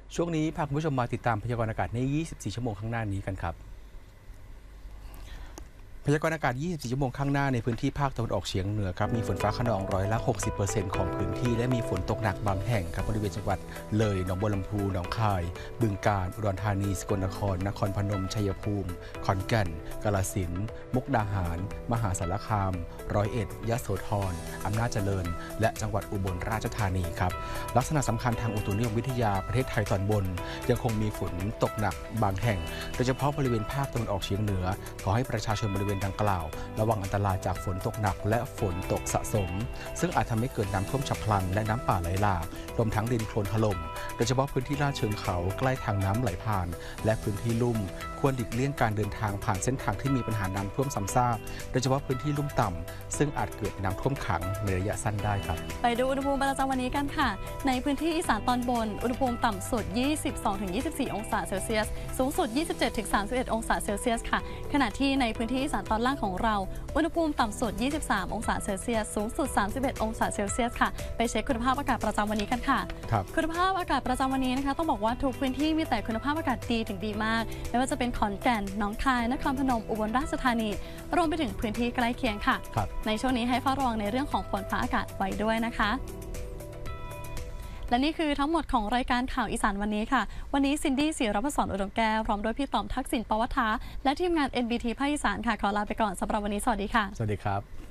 ช่วงนี้พาคุณผู้ชมมาติดตามพยากรณ์อากาศใน 24 ชั่วโมงข้างหน้านี้กันครับ พยากรณ์อากาศ 24 ชั่วโมงข้างหน้าในพื้นที่ภาคตะวันออกเฉียงเหนือครับ มีฝนฟ้าคะนอง60%ของพื้นที่และมีฝนตกหนักบางแห่งครับบริเวณจังหวัดเลยหนองบัวลำพูหนองคาย บึงกาฬ อุดรธานี สกลนคร นครพนม ชัยภูมิ ขอนแก่น กาฬสินธุ์ มุกดาหาร มหาสารคาม ร้อยเอ็ด ยโสธร อำนาจเจริญ และจังหวัดอุบลราชธานีครับ ลักษณะสำคัญทางอุตุนิยมวิทยาประเทศไทยตอนบนยังคงมีฝนตกหนักบางแห่ง โดยเฉพาะบริเวณภาคตะวันออกเฉียงเหนือขอให้ประชาชนบริเวณดังกล่าวระวังอันตรายจากฝนตกหนักและฝนตกสะสมซึ่งอาจทำให้เกิดน้ำท่วมฉับพลันและน้ำป่าไหลหลากรวมทั้งดินโคลนถล่มโดยเฉพาะพื้นที่ลาดเชิงเขาใกล้ทางน้ำไหลผ่านและพื้นที่ลุ่มควรหลีกเลี่ยงการเดินทางผ่านเส้นทางที่มีปัญหาน้ำท่วมซ้ำซากโดยเฉพาะพื้นที่ลุ่มต่ำซึ่งอาจเกิดน้ำท่วมขังในระยะสั้นได้ครับไปดูอุณหภูมิประจำวันนี้กันค่ะในพื้นที่อีสานตอนบนอุณหภูมิต่ำสุด 22-24 องศาเซลเซียสสูงสุด 27-31 องศาเซลเซียสค่ะขณะที่ในพื้นที่อีสานตอนล่างของเราอุณหภูมิต่ำสุด 23 องศาเซลเซียสสูงสุด 31 องศาเซลเซียสค่ะไปเช็คคุณภาพอากาศประจำวันนี้กันค่ะคุณภาพอากาศประจำวันนี้นะคะต้องบอกว่าทุกพื้นที่มีแต่คุณภาพอากาศดีถึงดีมากไม่ว่าจะเป็นขอนแก่นหนองคายนครพนมอุบลราชธานีรวมไปถึงพื้นที่ใกล้เคียงค่ะในช่วงนี้ให้เฝ้าระวังในเรื่องของฝนฟ้าอากาศไว้ด้วยนะคะและนี่คือทั้งหมดของรายการข่าวอีสานวันนี้ค่ะวันนี้ซินดี้ศิรพศรอุดมแก้วพร้อมด้วยพี่ต๋อมทักษิณปวัฒนาและทีมงาน NBT ภาคอีสานค่ะขอลาไปก่อนสำหรับวันนี้สวัสดีค่ะสวัสดีครับ